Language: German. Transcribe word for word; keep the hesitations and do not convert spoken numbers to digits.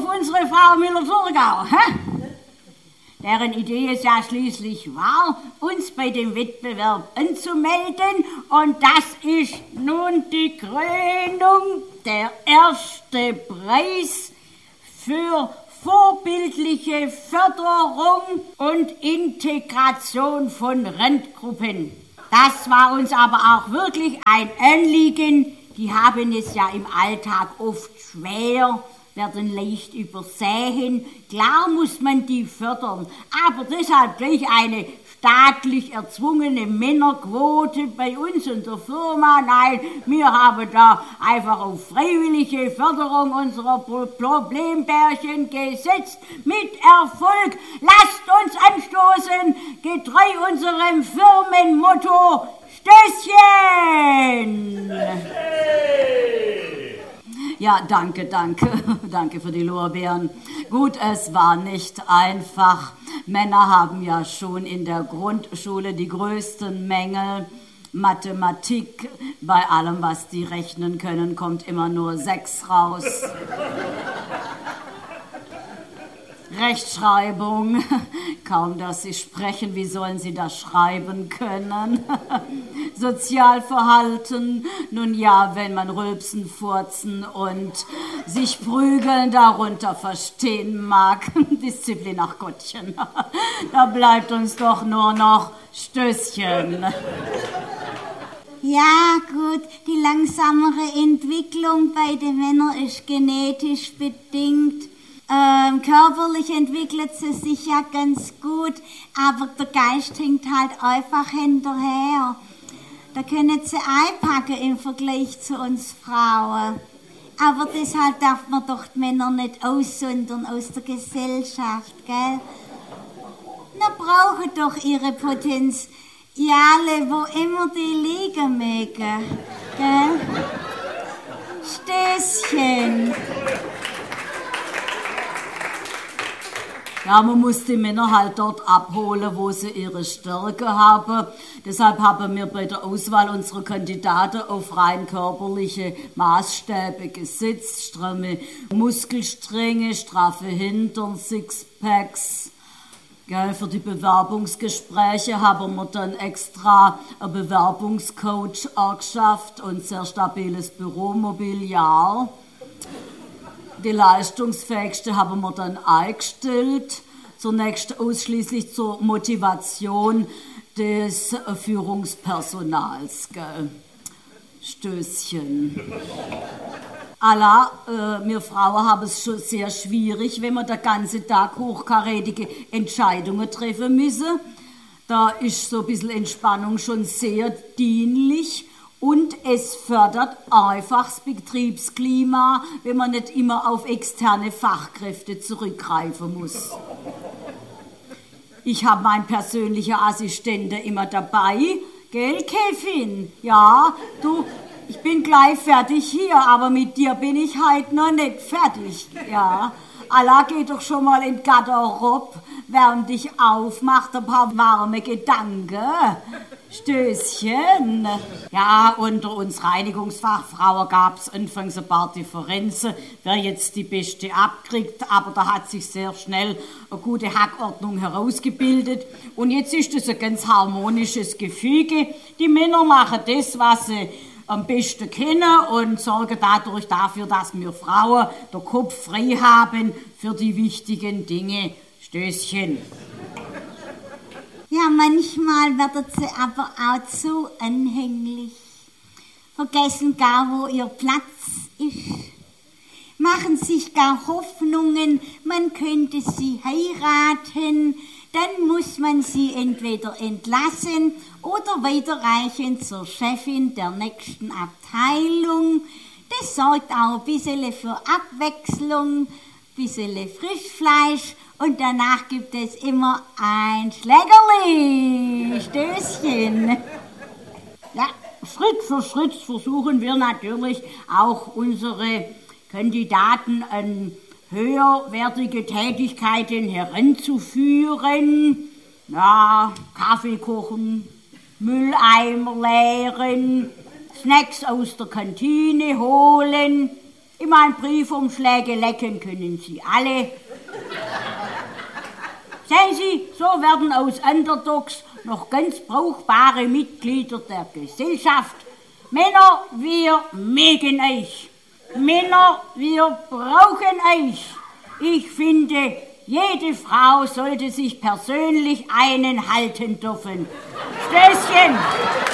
unsere Frau Müller-Thurgau, hä? Deren Idee es ja schließlich war, uns bei dem Wettbewerb anzumelden. Und das ist nun die Krönung, der erste Preis für vorbildliche Förderung und Integration von Randgruppen. Das war uns aber auch wirklich ein Anliegen. Die haben es ja im Alltag oft schwer, werden leicht übersehen. Klar muss man die fördern, aber deshalb gleich eine staatlich erzwungene Männerquote bei uns in der Firma. Nein, wir haben da einfach auf freiwillige Förderung unserer Problembärchen gesetzt. Mit Erfolg. Lasst uns anstoßen, getreu unserem Firmenmotto Stößchen! Ja, danke, danke, danke für die Lorbeeren. Gut, es war nicht einfach. Männer haben ja schon in der Grundschule die größten Mängel. Mathematik, bei allem, was die rechnen können, kommt immer nur sechs raus. Rechtschreibung, kaum dass sie sprechen, wie sollen sie das schreiben können? Sozialverhalten, nun ja, wenn man rülpsen, furzen und sich prügeln darunter verstehen mag. Disziplin, ach Gottchen, da bleibt uns doch nur noch Stößchen. Ja, gut, die langsamere Entwicklung bei den Männern ist genetisch bedingt. Ähm, körperlich entwickelt sie sich ja ganz gut, aber der Geist hängt halt einfach hinterher. Da können sie einpacken im Vergleich zu uns Frauen. Aber deshalb darf man doch die Männer nicht aussondern aus der Gesellschaft, gell? Wir brauchen doch ihre Potenziale, wo immer die liegen mögen, gell? Stößchen. Ja, man muss die Männer halt dort abholen, wo sie ihre Stärke haben. Deshalb haben wir bei der Auswahl unserer Kandidaten auf rein körperliche Maßstäbe gesetzt. Stramme Muskelstränge, straffe Hintern, Sixpacks. Gell, für die Bewerbungsgespräche haben wir dann extra einen Bewerbungscoach angeschafft und sehr stabiles Büromobiliar. Die leistungsfähigste haben wir dann eingestellt, zunächst ausschließlich zur Motivation des Führungspersonals. Gell? Stößchen. Allah, äh, wir Frauen haben es schon sehr schwierig, wenn wir den ganzen Tag hochkarätige Entscheidungen treffen müssen. Da ist so ein bisschen Entspannung schon sehr dienlich. Und es fördert einfach das Betriebsklima, wenn man nicht immer auf externe Fachkräfte zurückgreifen muss. Ich habe meinen persönlichen Assistenten immer dabei. Gell, Kevin? Ja, du, ich bin gleich fertig hier, aber mit dir bin ich halt noch nicht fertig. Ja, Allah, geh doch schon mal in die Garderobe, wärm dich auf, mach ein paar warme Gedanken. Stößchen. Ja, unter uns Reinigungsfachfrauen gab es anfangs ein paar Differenzen, wer jetzt die Beste abkriegt, aber da hat sich sehr schnell eine gute Hackordnung herausgebildet und jetzt ist es ein ganz harmonisches Gefüge. Die Männer machen das, was sie am besten kennen und sorgen dadurch dafür, dass wir Frauen den Kopf frei haben für die wichtigen Dinge. Stößchen. Ja, manchmal werden sie aber auch zu anhänglich. Vergessen gar, wo ihr Platz ist. Machen sich gar Hoffnungen, man könnte sie heiraten. Dann muss man sie entweder entlassen oder weiterreichen zur Chefin der nächsten Abteilung. Das sorgt auch ein bisschen für Abwechslung, ein bisschen Frischfleisch. Und danach gibt es immer ein Schlägerli. Stößchen. Ja, Schritt für Schritt versuchen wir natürlich auch unsere Kandidaten an höherwertige Tätigkeiten heranzuführen. Ja, Kaffee kochen, Mülleimer leeren, Snacks aus der Kantine holen, In meinen Briefumschläge lecken können Sie alle. Sehen Sie, so werden aus Underdogs noch ganz brauchbare Mitglieder der Gesellschaft. Männer, wir mögen euch. Männer, wir brauchen euch. Ich finde, jede Frau sollte sich persönlich einen halten dürfen. Stößchen!